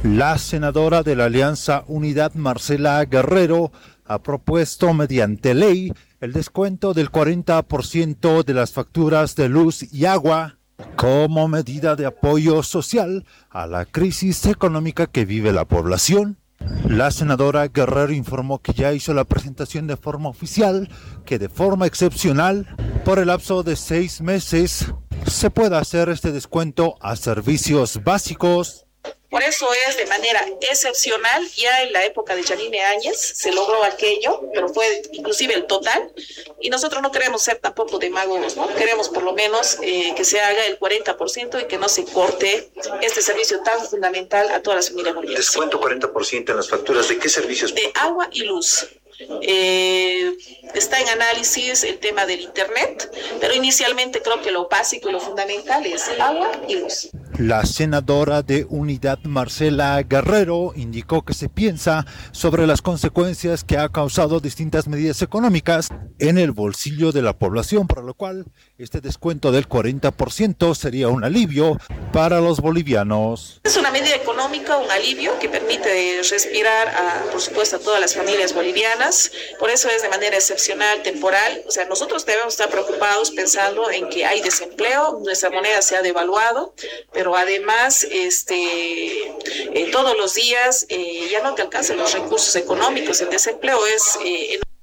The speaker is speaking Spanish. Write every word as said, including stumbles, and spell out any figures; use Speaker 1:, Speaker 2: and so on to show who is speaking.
Speaker 1: La senadora de la Alianza Unidad, Marcela Guerrero, ha propuesto mediante ley el descuento del cuarenta por ciento de las facturas de luz y agua como medida de apoyo social a la crisis económica que vive la población. La senadora Guerrero informó que ya hizo la presentación de forma oficial que de forma excepcional, por el lapso de seis meses, se pueda hacer este descuento a servicios básicos.
Speaker 2: Por eso es de manera excepcional. Ya en la época de Yanine Áñez se logró aquello, pero fue inclusive el total, y nosotros no queremos ser tampoco demagogos, ¿no? Queremos por lo menos eh, que se haga el cuarenta por ciento y que no se corte este servicio tan fundamental a todas las familias bolivianas.
Speaker 3: ¿Descuento cuarenta por ciento en las facturas de qué servicios?
Speaker 2: De agua y luz. Eh, está en análisis el tema del internet, pero inicialmente creo que lo básico y lo fundamental es agua y luz.
Speaker 1: La senadora de Unidad, Marcela Guerrero, indicó que se piensa sobre las consecuencias que ha causado distintas medidas económicas en el bolsillo de la población, por lo cual este descuento del cuarenta por ciento sería un alivio para los bolivianos.
Speaker 2: Es una medida económica, un alivio que permite respirar, a, por supuesto, a todas las familias bolivianas. Por eso es de manera excepcional, temporal. O sea, nosotros debemos estar preocupados pensando en que hay desempleo, nuestra moneda se ha devaluado, pero pero además este, eh, todos los días eh, ya no te alcanzan los recursos económicos. El desempleo es... Eh,